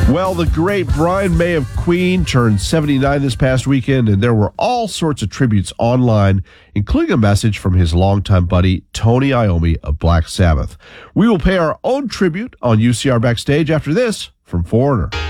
Well, the great Brian May of Queen turned 79 this past weekend, and there were all sorts of tributes online, including a message from his longtime buddy, Tony Iommi of Black Sabbath. We will pay our own tribute on UCR Backstage after this from Foreigner.